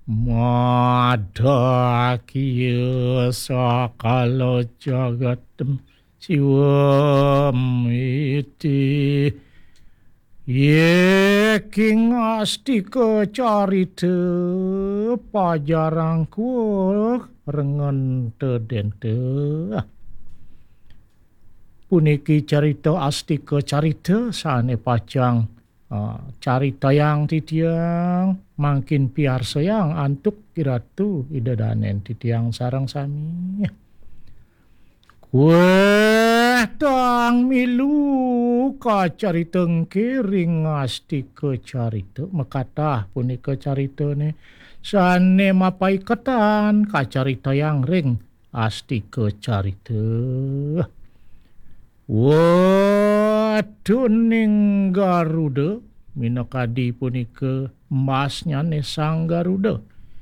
Mada kieu sakala jagatem siwam iti ye king astika carita pajarangku rengen tedente puniki carita astika carita sane pacang carita yang titiang makin piar sayang antuk kiratu idadanen titiang sarang sami kue tang milu ka carita kiring astika carita makatah punika carita ne sane mapai ketan ka carita yang ring astika carita Waduning Garuda minakadi punika emasnya ne sang Garuda.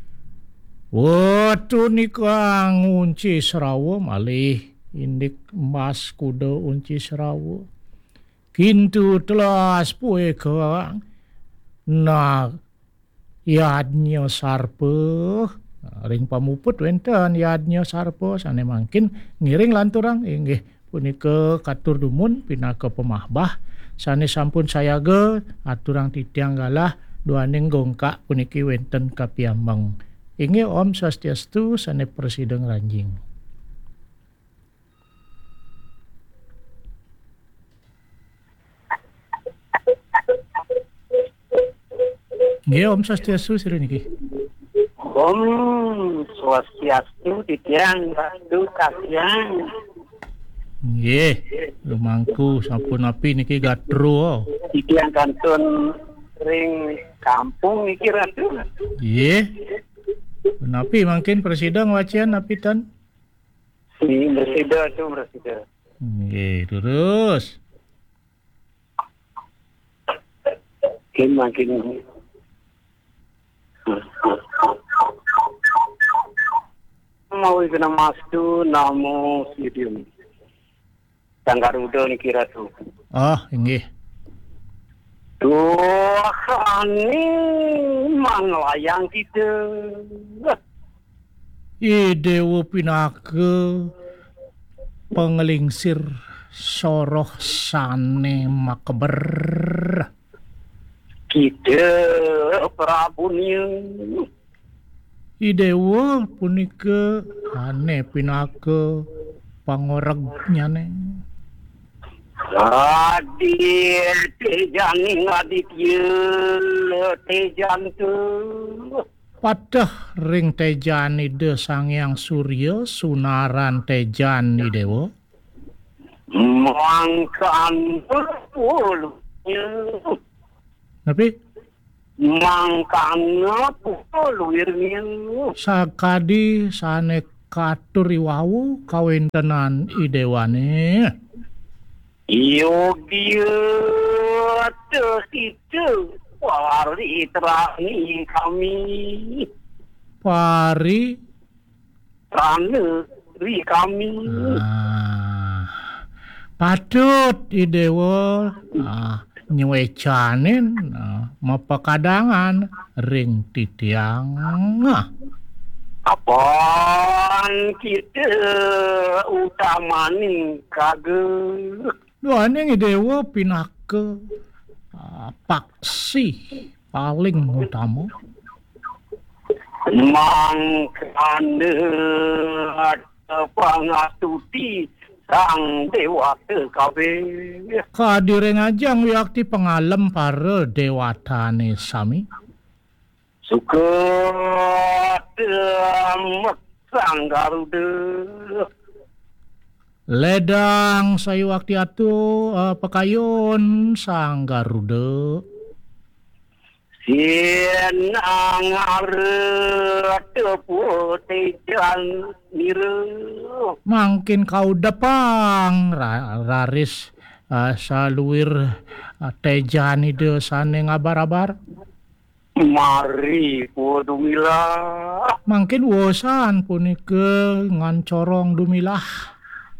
Wadunika ngunci serawa malih indik emas kuda unci serawa. Kintu telas pue ke na yadnya sarpa ring pamuput wenten yadnya sarpa sane mangkin ngiring lanturang inggih punika katur dumun pinaka pemahbah sane sampun sayaga aturang titiang galah duaning gongkak puniki wenten kapiambang inggih Om Swastiastu sane Presiden Ranjing. Nggih Om Swastiastu sira niki. Om Swastiastu titiang bandu kasiang. Nggih, lumangku sampun api niki gatru. Titiang kantun ring kampung niki ratu. Nggih. Menapi mungkin presiden wacian apitan. Si presiden tu presiden. Nggih, terus. Makin mau ikna mastu namo studium. Garuda niki ratu. Nggih. Tuhan manglayang kita. Dewa pinaka pengelingsir soroh sane makber. Kita prabunya. Dewa punika ane pinaka pangoregnya ne. Adir tejani ngaditya tejan tu. Padah ring tejan ide Sangyang Surya sunaran tejan dewa. Mangkan puluhnya. Tapi Mangkan puluhnya. sakadi sane katuri wawu kawentenan idewane. Yogia tersitu pari terani kami. Pari Raneri kami. Patut idewa nyewecanin mapakadangan ring titiang. Apaan kita utamanin kagak. Duane dewa pinaka paksi paling utama. Mangkande pangatuti sang dewa kabeh. Kadire ngajang wiakti pengalem para dewatane sami. Suka sang Garuda. Ledang sayu waktu atu pekayun sang Garuda. Sienang tepu tejan niru. Mangkin kau depang raris saluir tejan ide sane ngabar-abar. Mari dumila. Mangkin wosan punika ngancorong dumilah.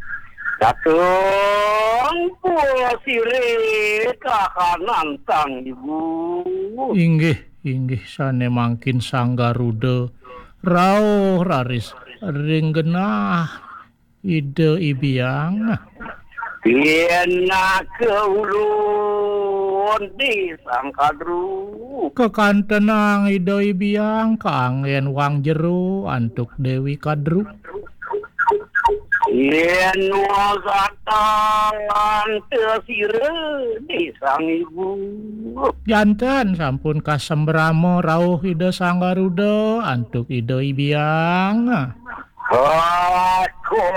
Datang pulau sire kakanan sang ibu. Inggih inggih sane mangkin Sang Garuda rawuh raris ring genah ide ibiang. Yen keulun di Sang Kadru. Kekantenang ide ibiang kaangen wang jero antuk Dewi Kadru. Yen wasatan tesire di Sang Ibu. Janten sampun kasembramo rawuh ide Sang Garuda antuk ide ibiang. Aku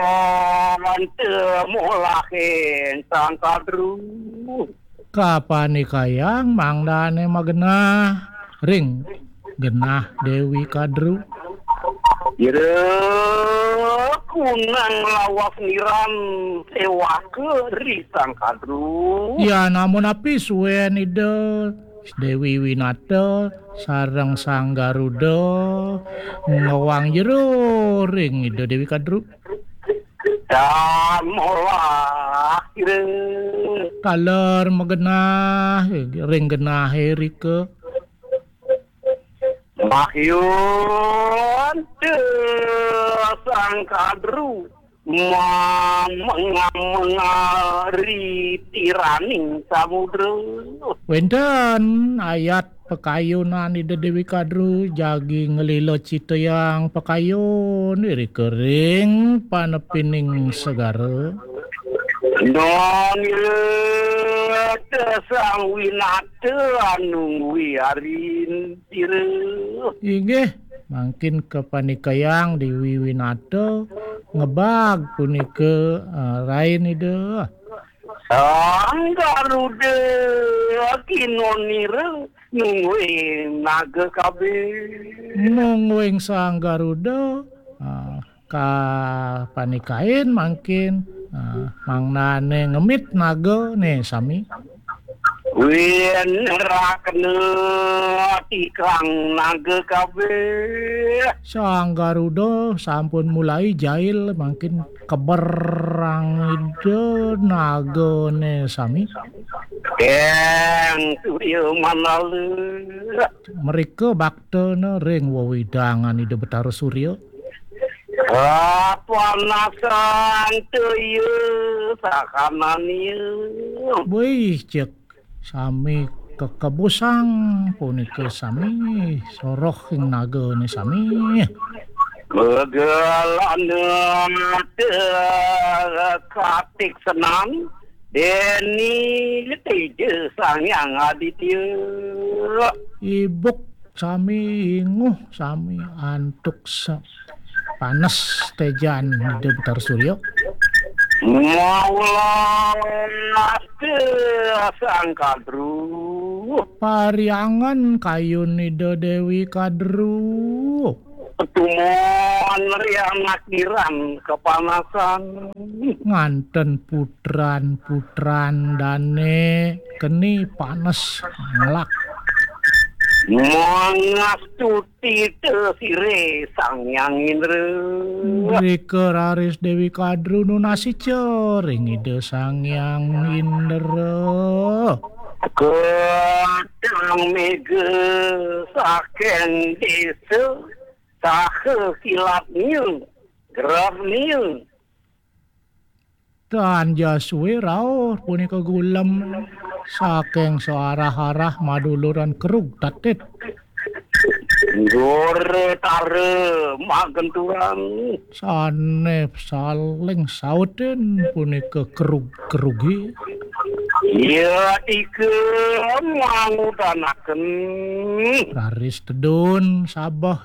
mulahin Sang Kadru. Kapanikayang mangdane magenah ring genah Dewi Kadru. Ire kunang lawas niran sewa ke Sang Kadru. Ya namun api suwen ide Dewi Winata sareng Sang Garuda ngewang jero ring ide Dewi Kadru. Dan molah ire Kaler magenah ring genah Rike. Mahyun te Sang Kadru mengari tiraning samudra. Wenten ayat pekayunan ide Dewi Kadru jagi ngelilo citeyang pekayun iri kering panepining segara. Non te Sang Winata anu wiarin tire. Inggih mangkin kepanikayang Dewi Winata ngebag punika rain ide. Sang Garuda kinonire nungguin naga kabeh. Nungguing Sang Garuda kapanikain mangkin mangnane ngemit naga ne sami. Wien rakne tikang naga kabeh. Sang Garuda sampun mulai jail mangkin keberang ide naga ne sami. Keng surya manale. Mereka baktene ring wewidangan ide Betara Surya. Panasan teu sakananieu. Wih cek sami kekebusang punika sami soroh ing naga ne sami. Kegelana katik senang Deni teje Sang Yang Aditya. Ibuk sami inguh sami antuk panas tejan ide Betara Surya. Maulana Sang Kadru. Pariangan kayun ide Dewi Kadru. Petumon riang akiran kepanasan. Nganten putran dane keni panas ngelak. Mengastuti tesire Sang Yang Indra. Rike raris Dewi Kadru nunasi cering ide Sang Yang Indra. Kedang mege saken desa sahe kilat niu gerah niu. Dan jaswe rawuh punika gulem saking searah-arah maduluran kerug tatit. Gore tare magenturan. Sanep saling sauten punika kerug-kerugi. Ya ike mangudanaken. Raris tedun sabah.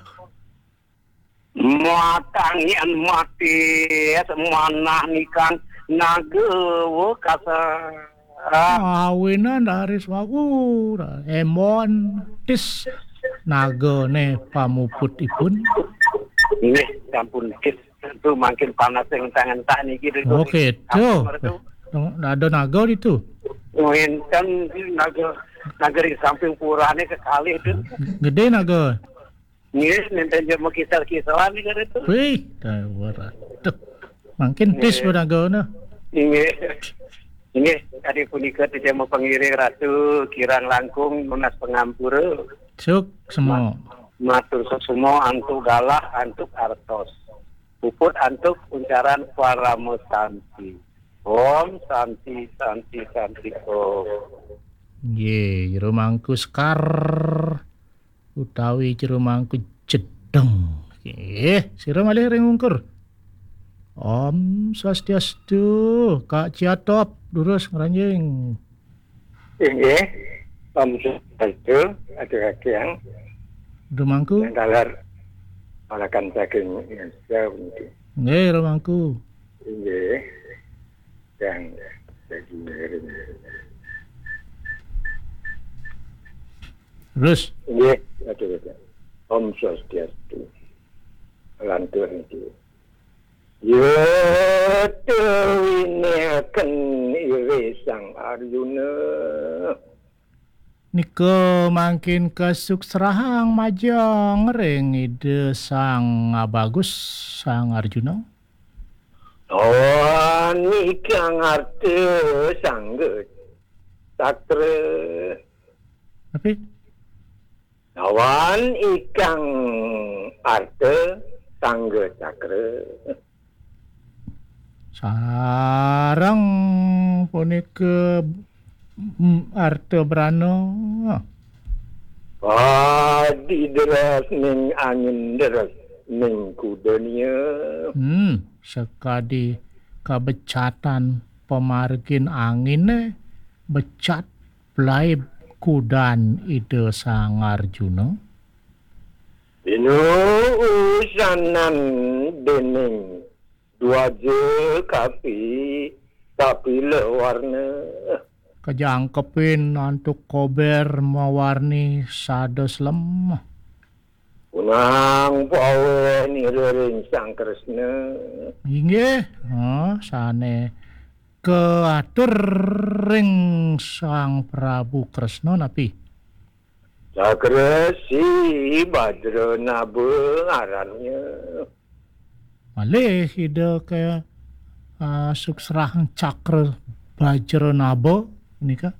Matangian mati semanah nikan naga kasa. Awinan raris waku emon tis nagane pamuputipun. Nggih, sampun kis itu makin panas yang tangan niki itu. Oke, tuh. Ada naga itu. Kan nagari samping purane sekali itu. Gede naga. Nggih, nenten jam kisar-kisaran itu. Wih, tawar. Tuh. Makin tis naga. Nggih, tadi punika tidak mau pengiring ratu kirang langkung lunas pengampura. Suk semua. Matur sesumo antuk galah antuk artos. Puput antuk uncaran paramo santi. Om santi santi santi om. Ye, jero mangku sekar utawi jero mangku jedeng. Sira malih ring ungkur. Om Swastiastu, Kak Ciatop, lurus ngranjing. Inggih, Om Swastiastu, atur-atur yang Rumangku? dalar alakan saking Indonesia mungkin. Nggih, rumangku. Inggih, yang saking Terus? Inggih, atur-atur. Om Swastiastu. Lantur itu. Yatawinakan ire sang Arjuna. Nika mangkin kesuksrahang majang ring ide sang bagus sang Arjuna. Awan ikang arte sangge sakre. Tapi Awan ikang arte sangge sakre. sarang punika arte brana. Padi deras ning angin deras ning kudanya. Sekadi kebecatan pemargin angin becat belai kudan ide sang Arjuna. Inu usanan dening dua je tapi lewarna. Kejangkepin antuk kober mewarni sados lemah. Unang pawe ni rering sang Kresna. Inggih, sane keatur ring sang Prabu Kresna napi. Sakra si Badra Nabe arannya. Malih ide ke suksrahang cakra Bajra Naba nika,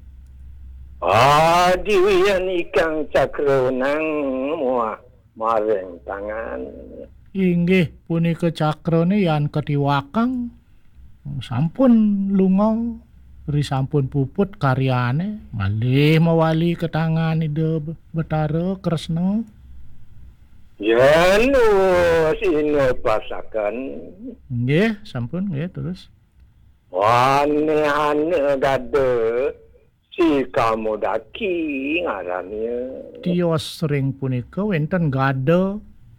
Diwian ikang cakra nang muah mareng tangan. Inggih punika cakrane yan ketiwakang sampun lunga ri sampun puput karyane malih mawali ke tangan ide Betara Kresna. Yan sino pasakan. Nggih, sampun nggih terus. Wane gade si Kamodaki ngarannya. Tios ring punika wenten gade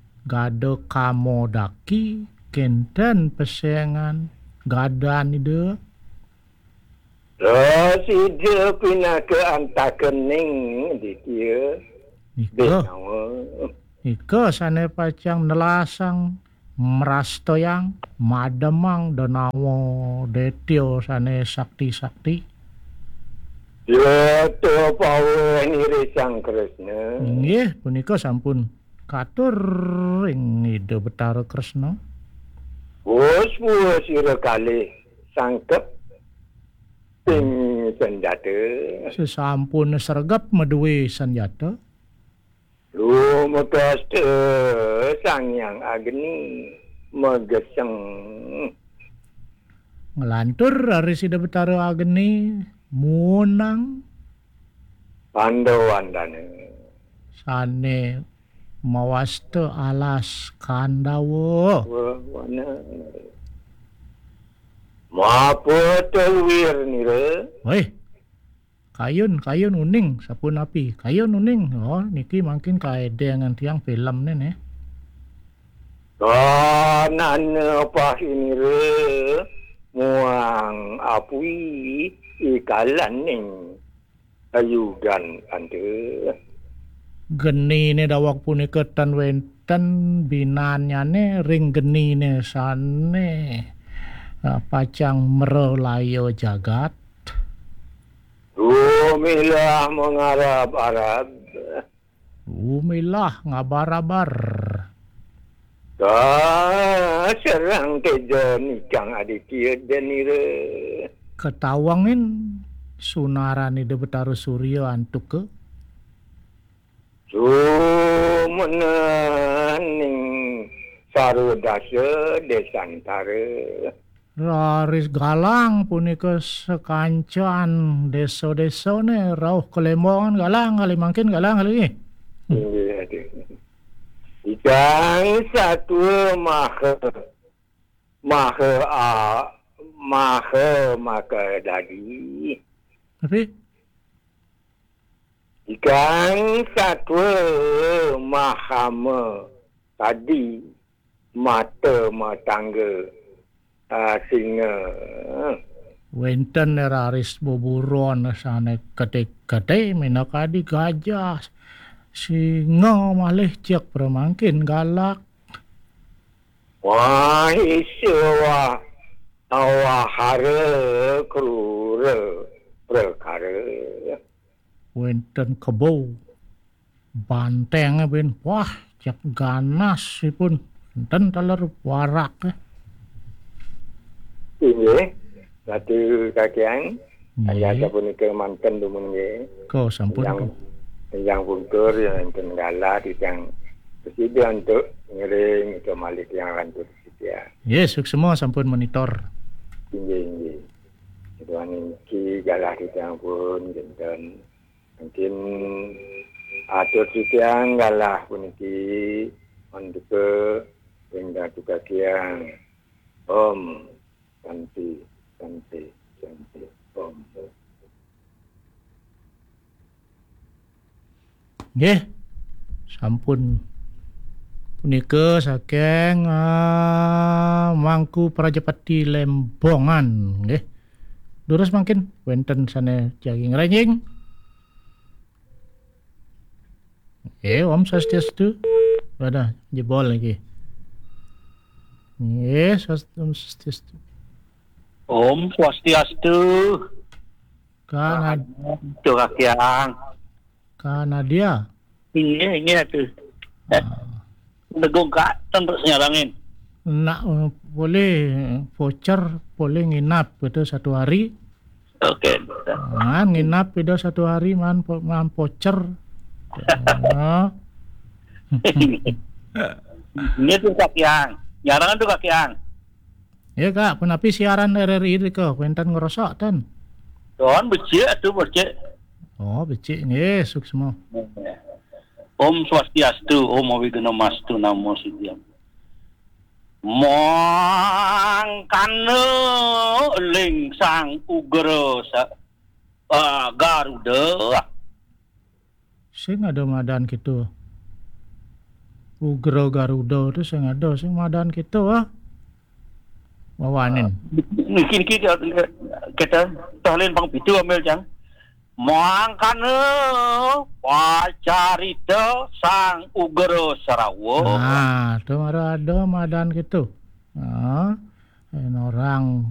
Kamodaki kenten pesengan gadan ide. Terus ide pindah ke Antakening di dia. Ika sane pacang nelasang merastoyang mademang denawo detio sane sakti-sakti. Ya to pawe ni Sang Kresna. Nggih punika sampun katur ing ide Betara Kresna. Bos sira kalih sangkep ping senjata. Sesampun sergap meduwe senjata. Lumekas sang yang agni megeseng. Ngelantur dari sida Betara Agni munang Pandawandana. sane mawaste alas Kandawa. Maapa telwir nira. Woi, kayun uning sapun api. Kayun uning. Oh, niki mungkin kaede dengan tiang film nih. Kanan apa ini re muang apui ikalan ning ayudan ande. Geni ne dawak punika tan wenten binanyane ring geni ne sane pacang merelayo jagat. Umilah mengarab-arab. Umilah ngabarabar. Serang tejon ikang aditya denire. Ketawangin sunarani de Betara Surya antuk ke. Sumening sarudase desantara. Raris Galang punika sekancan desa-desa ne rauh kelembongan Galang kali mangkin Galang kali. Ikan satu maha maka dadi. Tapi Ikan satu mahama tadi mata matangga singa. wenten raris boburon sana kete-kete minakadi gajah singa malih cek permangkin galak. Wah iswa awahara krura perkara. Wenten kebo banteng ben wah cek ganas sipun enten taler warak. Ini satu kakian ayah Nggih. punika manten dumun nggih. Kau sampun Yang kau. yang buntur yang tenggala di yang presiden untuk ngiring ke Malik yang lanjut setia. Yes, semua sampun monitor. Tinggi. Itu ki galah di yang pun jenten. Mungkin atur sitiang galah puniki untuk hingga juga kiang. Om Santi Om. Nggih. Sampun punika saking Mangku Prajapati Lembongan nggih. Durus mangkin wenten sane jaging ranjing. Om Swastiastu. Wadah jebol lagi. Yes, Om Swastiastu. Om Swastiastu. Tu kakiang. Kanadia. Ini tu. Negong kat tentu senyarangin. Nak boleh voucher, boleh nginap itu 1 hari. Okey. Nginap itu 1 hari man voucher. Ini tu kakiang. Nyarangan tu kakiang. Ya kak, penapi siaran RRI itu kau, kuentan ngerosok tan. Tuan becik tu becik. Oh, becik nggih, suksma. Om Swastiastu, Om Awigana Mastu Namo Siddham. Mangkana ling sang ugra Garuda. Sing ada madan gitu. Ugro Garuda itu sing ada, sing madan gitu Wawanin. Mungkin kita tahlil pang pitu ambil jang. Mangkana pacarita sang ugra Sarawa. Nah, itu ada madan gitu. Orang